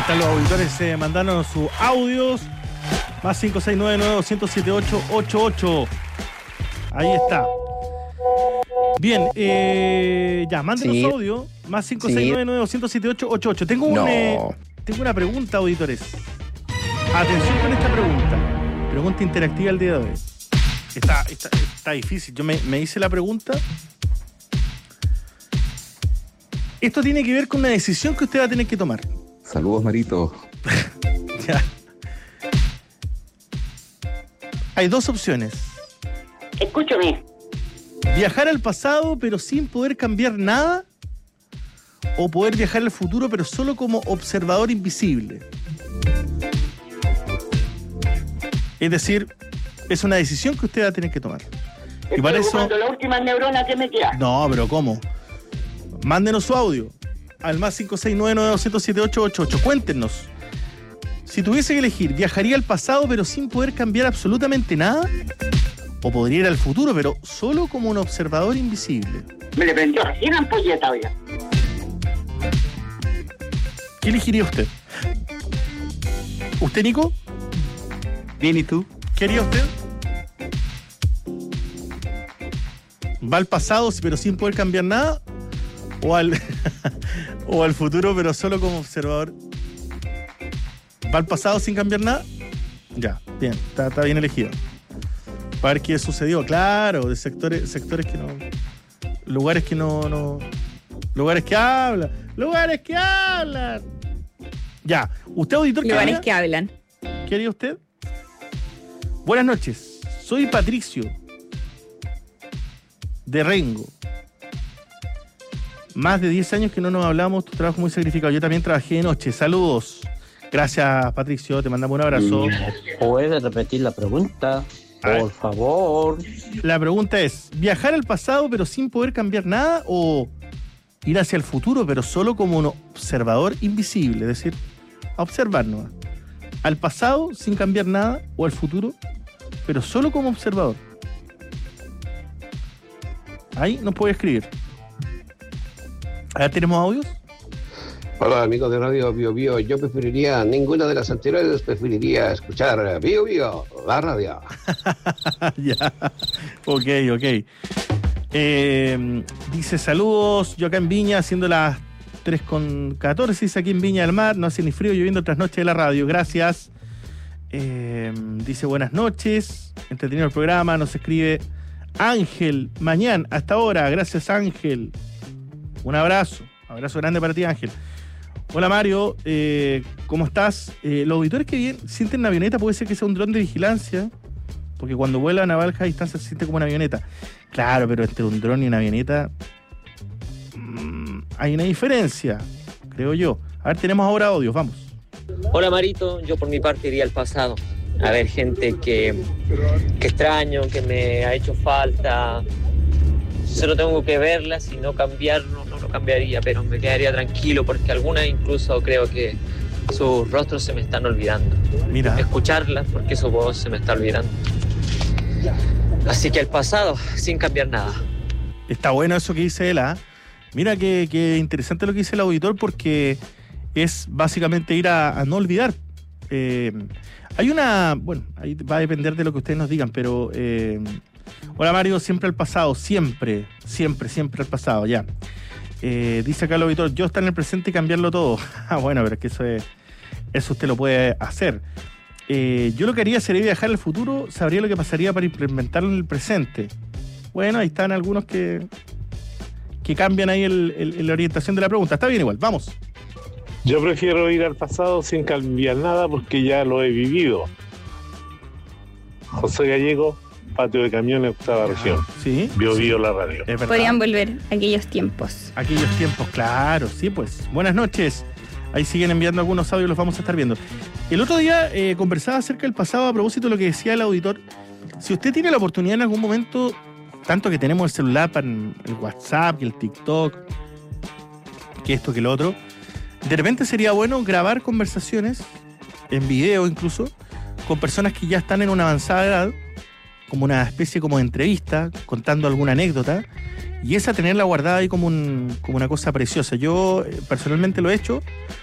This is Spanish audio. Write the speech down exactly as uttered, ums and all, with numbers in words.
están los auditores eh, mandándonos sus audios. Más cinco seis nueve nueve dos cero siete ocho ocho ocho. Ahí está. Bien, eh, ya, mándenos Sí. audio. Más cinco seis nueve nueve dos cero siete ocho ocho ocho. Tengo, un, No. eh, tengo una pregunta, auditores. Atención con esta pregunta. Pregunta interactiva el día de hoy. Está, está, está difícil. Yo me, me hice la pregunta. Esto tiene que ver con una decisión que usted va a tener que tomar. Saludos, Marito. Ya. Hay dos opciones. Escúchame. Viajar al pasado pero sin poder cambiar nada, o poder viajar al futuro pero solo como observador invisible. Es decir, es una decisión que usted va a tener que tomar. Y Estoy para eso... ocupando la última neurona que me queda. No, pero ¿cómo? Mándenos su audio al más cinco seis nueve nueve dos cero siete ocho ocho ocho. Cuéntenos. Si tuviese que elegir, ¿viajaría al pasado pero sin poder cambiar absolutamente nada? ¿O podría ir al futuro pero solo como un observador invisible? Me le prendió recién ampolleta, oiga. ¿Qué elegiría usted? ¿Usted, Nico? Bien, ¿y tú? ¿Qué haría usted? ¿Va al pasado pero sin poder cambiar nada? ¿O al, o al futuro pero solo como observador? ¿Va al pasado sin cambiar nada? Ya, bien, está, está bien elegido. Para ver qué sucedió. Claro, de sectores, sectores que no... Lugares que no... no lugares que hablan. ¡Lugares que hablan! Ya, ¿usted, auditor, qué Lugares haría? que hablan. ¿Qué haría usted? Buenas noches, soy Patricio de Rengo. Más de diez años que no nos hablamos, tu trabajo muy sacrificado. Yo también trabajé de noche. Saludos. Gracias, Patricio, te mandamos un abrazo. ¿Puede repetir la pregunta? A ver. Por favor. La pregunta es, ¿viajar al pasado pero sin poder cambiar nada, o ir hacia el futuro pero solo como un observador invisible? Es decir, a observar nomás. ¿Al pasado sin cambiar nada, o al futuro pero solo como observador? Ahí nos puede escribir. A ver, ¿tenemos audios? Hola, amigos de Radio Bio Bio. Yo preferiría ninguna de las anteriores, preferiría escuchar Bio Bio, la radio. Ya, ok, ok. Eh, dice, saludos, yo acá en Viña, siendo las tres con catorce, dice aquí en Viña del Mar, no hace ni frío, lloviendo tras noche de la radio, gracias. Eh, dice, buenas noches, entretenido el programa, nos escribe Ángel, mañana, hasta ahora, gracias Ángel. Un abrazo, abrazo grande para ti, Ángel. Hola Mario, eh, ¿cómo estás? Eh, los auditores que bien sienten una avioneta, puede ser que sea un dron de vigilancia, porque cuando vuelan a baja distancia se siente como una avioneta. Claro, pero entre un dron y una avioneta mmm, hay una diferencia, creo yo. A ver, tenemos ahora audios, vamos. Hola Marito, yo por mi parte iría al pasado. A ver, gente que, que extraño, que me ha hecho falta. Solo tengo que verlas y no cambiarlo, no lo cambiaría, pero me quedaría tranquilo porque algunas incluso creo que sus rostros se me están olvidando. Mira. Escucharlas porque su voz se me está olvidando. Así que el pasado, sin cambiar nada. Está bueno eso que dice él, ¿ah? Mira que, que interesante lo que dice el auditor, porque es básicamente ir a, a no olvidar. Eh, hay una... Bueno, ahí va a depender de lo que ustedes nos digan, pero... Eh, hola Mario, siempre al pasado, siempre, siempre, siempre al pasado, ya. Eh, dice acá el auditor, yo estar en el presente y cambiarlo todo. Ah, bueno, pero es que eso es, eso usted lo puede hacer. Eh, yo lo que haría sería viajar al futuro, sabría lo que pasaría para implementarlo en el presente. Bueno, ahí están algunos que, que cambian ahí el, el, la orientación de la pregunta. Está bien igual, vamos. Yo prefiero ir al pasado sin cambiar nada porque ya lo he vivido. José Gallego, Patio de Camiones, octava región. Sí. Bio sí. Bio, la radio. Podrían volver aquellos tiempos. Aquellos tiempos, claro, sí, pues. Buenas noches. Ahí siguen enviando algunos audios, los vamos a estar viendo. El otro día eh, conversaba acerca del pasado a propósito de lo que decía el auditor. Si usted tiene la oportunidad en algún momento, tanto que tenemos el celular para el WhatsApp y el TikTok, que esto, que lo otro, de repente sería bueno grabar conversaciones, en video incluso, con personas que ya están en una avanzada edad, como una especie como de entrevista, contando alguna anécdota, y esa tenerla guardada ahí como, un, como una cosa preciosa. Yo eh, personalmente lo he hecho,